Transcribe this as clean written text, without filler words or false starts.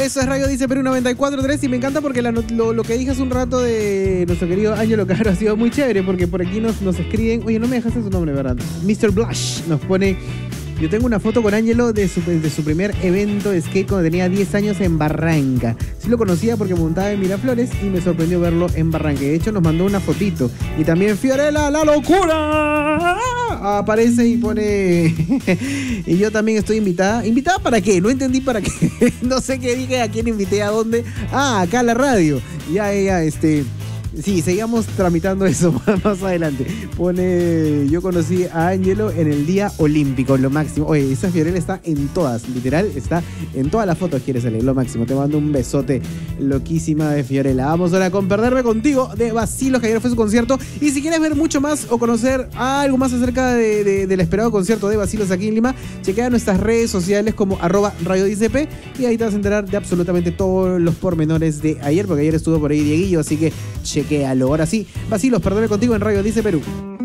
Eso es Radio Dice Perú 94.3 y me encanta porque lo que dije hace un rato de nuestro querido Ángelo Caro ha sido muy chévere porque por aquí nos escriben, oye, no me dejaste su nombre, ¿verdad? Mr. Blush nos pone, yo tengo una foto con Ángelo de su primer evento de skate cuando tenía 10 años en Barranca. Sí lo conocía porque montaba en Miraflores y me sorprendió verlo en Barranca. De hecho nos mandó una fotito. Y también Fiorella, la locura, aparece y pone... y yo también estoy invitada. ¿Invitada para qué? No entendí para qué. No sé qué dije, a quién invité, a dónde. Ah, acá a la radio. Ya, sí, seguimos tramitando eso más adelante. Pone, yo conocí a Ángelo en el Día Olímpico, lo máximo. Oye, esa Fiorella está en todas, literal, está en todas las fotos, quiere salir, lo máximo. Te mando un besote loquísima de Fiorella. Vamos ahora con Perderme Contigo de Bacilos, que ayer fue su concierto. Y si quieres ver mucho más o conocer algo más acerca del esperado concierto de Bacilos aquí en Lima, chequea nuestras redes sociales como @RadioDiceP y ahí te vas a enterar de absolutamente todos los pormenores de ayer, porque ayer estuvo por ahí Dieguillo, así que chequéalo. Ahora sí, Bacilos, Perderme Contigo en Radio Dice Perú.